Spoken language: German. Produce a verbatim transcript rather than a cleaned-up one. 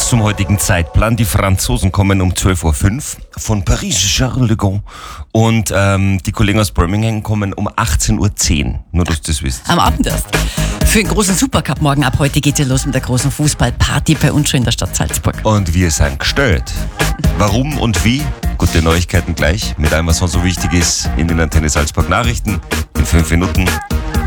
zum heutigen Zeitplan. Die Franzosen kommen um zwölf Uhr fünf von Paris Charles de Gaulle und ähm, die Kollegen aus Birmingham kommen um achtzehn Uhr zehn. Nur, dass du das wisst. Am Abend erst. Für den großen Supercup morgen ab heute geht es los mit der großen Fußballparty bei uns schon in der Stadt Salzburg. Und wir sind gestellt. Warum und wie? Gute Neuigkeiten gleich mit allem, was sonst so wichtig ist in den Antenne Salzburg Nachrichten in fünf Minuten.